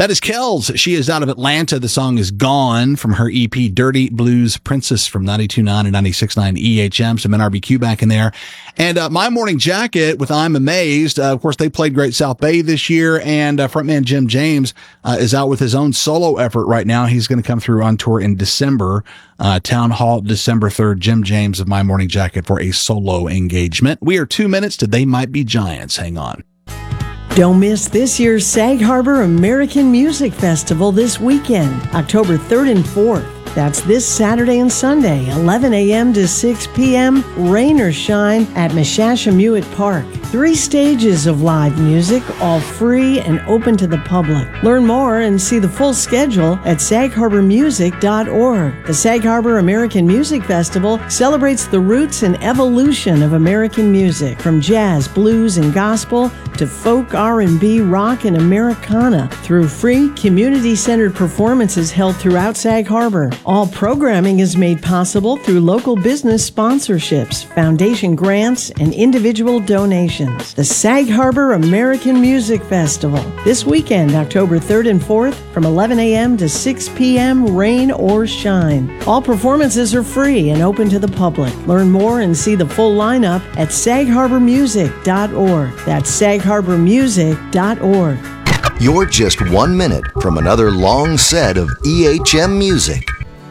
That is Kells. She is out of Atlanta. The song is Gone from her EP Dirty Blues Princess from 92.9 and 96.9 EHM. Some NRBQ back in there. And My Morning Jacket with I'm Amazed. Of course, they played Great South Bay this year. And frontman Jim James is out with his own solo effort right now. He's going to come through on tour in December. Town Hall, December 3rd. Jim James of My Morning Jacket for a solo engagement. We are 2 minutes to They Might Be Giants. Hang on. Don't miss this year's Sag Harbor American Music Festival this weekend, October 3rd and 4th. That's this Saturday and Sunday, 11 a.m. to 6 p.m., rain or shine, at Meshashamuet Park. 3 stages of live music, all free and open to the public. Learn more and see the full schedule at sagharbormusic.org. The Sag Harbor American Music Festival celebrates the roots and evolution of American music, from jazz, blues, and gospel to folk, R&B, rock, and Americana, through free, community-centered performances held throughout Sag Harbor. All programming is made possible through local business sponsorships, foundation grants, and individual donations. The Sag Harbor American Music Festival, this weekend, October 3rd and 4th, from 11 a.m. to 6 p.m., rain or shine. All performances are free and open to the public. Learn more and see the full lineup at sagharbormusic.org. That's sagharbormusic.org. You're just 1 minute from another long set of EHM music.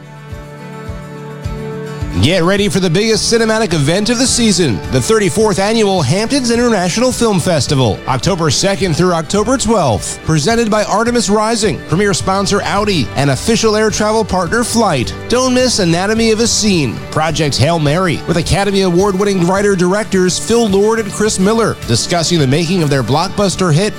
Get ready for the biggest cinematic event of the season, the 34th Annual Hamptons International Film Festival, October 2nd through October 12th. Presented by Artemis Rising, premier sponsor Audi, and official air travel partner Flight. Don't miss Anatomy of a Scene, Project Hail Mary, with Academy Award-winning writer-directors Phil Lord and Chris Miller, discussing the making of their blockbuster hit